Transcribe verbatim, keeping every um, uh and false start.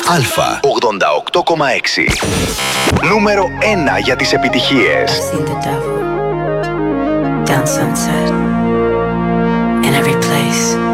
Αλφα ογδόντα οκτώ κόμμα έξι. Νούμερο ένα για τις επιτυχίες. I've seen the devil down sunset in every place.